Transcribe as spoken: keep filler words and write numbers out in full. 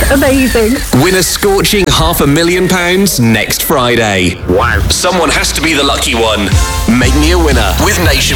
Amazing. Win a scorching half a million pounds next Friday. Wow. Someone has to be the lucky one. Make me a winner with Nation